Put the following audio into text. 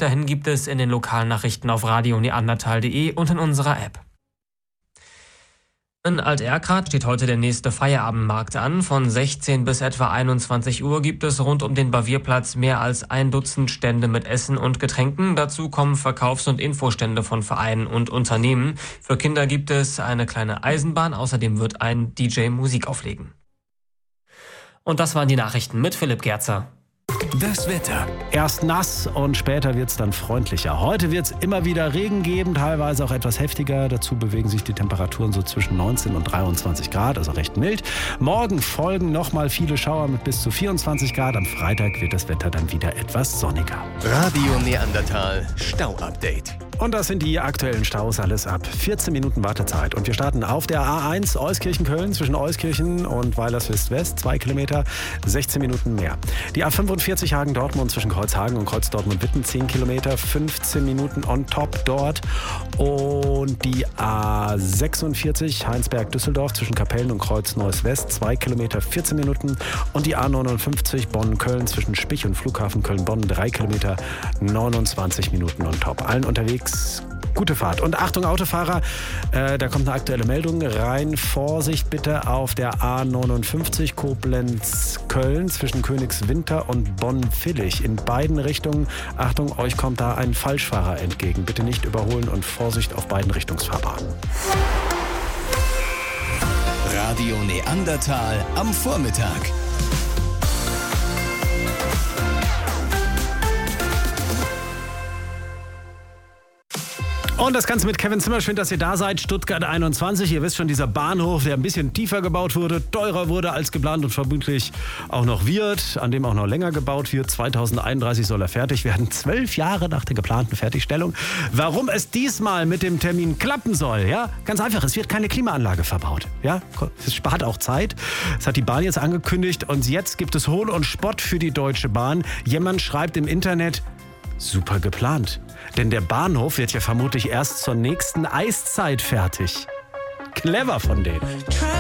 dahin gibt es in den Lokalnachrichten auf radioneandertal.de und in unserer App. In Alt-Erkrath steht heute der nächste Feierabendmarkt an. Von 16 bis etwa 21 Uhr gibt es rund um den Bavierplatz mehr als 1 Dutzend Stände mit Essen und Getränken. Dazu kommen Verkaufs- und Infostände von Vereinen und Unternehmen. Für Kinder gibt es eine kleine Eisenbahn. Außerdem wird ein DJ Musik auflegen. Und das waren die Nachrichten mit Philipp Gerzer. Das Wetter. Erst nass und später wird es dann freundlicher. Heute wird es immer wieder Regen geben, teilweise auch etwas heftiger. Dazu bewegen sich die Temperaturen so zwischen 19 und 23 Grad, also recht mild. Morgen folgen nochmal viele Schauer mit bis zu 24 Grad. Am Freitag wird das Wetter dann wieder etwas sonniger. Radio Neandertal Stau-Update. Und das sind die aktuellen Staus, alles ab 14 Minuten Wartezeit. Und wir starten auf der A1 Euskirchen-Köln zwischen Euskirchen und Weilerswist-West, 2 Kilometer, 16 Minuten mehr. Die A45 Hagen-Dortmund zwischen Kreuzhagen und Kreuz-Dortmund-Witten, 10 Kilometer, 15 Minuten on top dort. Und die A46 Heinsberg-Düsseldorf zwischen Kapellen und Kreuz-Neuss-West, 2 Kilometer, 14 Minuten. Und die A59 Bonn-Köln zwischen Spich und Flughafen Köln-Bonn, 3 Kilometer, 29 Minuten on top. Allen unterwegs gute Fahrt. Und Achtung Autofahrer, da kommt eine aktuelle Meldung rein. Vorsicht bitte auf der A59 Koblenz-Köln zwischen Königswinter und Bonn-Villig. In beiden Richtungen, Achtung, euch kommt da ein Falschfahrer entgegen. Bitte nicht überholen und Vorsicht auf beiden Richtungsfahrbahnen. Radio Neandertal am Vormittag. Und das Ganze mit Kevin Zimmer. Schön, dass ihr da seid. Stuttgart 21. Ihr wisst schon, dieser Bahnhof, der ein bisschen tiefer gebaut wurde, teurer wurde als geplant und vermutlich auch noch wird, an dem auch noch länger gebaut wird. 2031 soll er fertig werden. 12 Jahre nach der geplanten Fertigstellung. Warum es diesmal mit dem Termin klappen soll? Ja, ganz einfach. Es wird keine Klimaanlage verbaut. Ja, es spart auch Zeit. Das hat die Bahn jetzt angekündigt. Und jetzt gibt es Hohn und Spott für die Deutsche Bahn. Jemand schreibt im Internet, super geplant. Denn der Bahnhof wird ja vermutlich erst zur nächsten Eiszeit fertig. Clever von denen.